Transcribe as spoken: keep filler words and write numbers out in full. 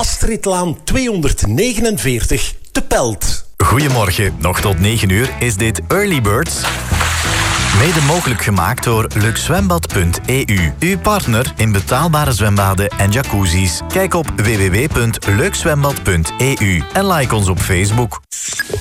Astridlaan tweehonderdnegenenveertig te Pelt. Goedemorgen, nog tot negen uur is dit Early Birds. Mede mogelijk gemaakt door luxzwembad punt e u. Uw partner in betaalbare zwembaden en jacuzzis. Kijk op w w w punt luxzwembad punt e u en like ons op Facebook.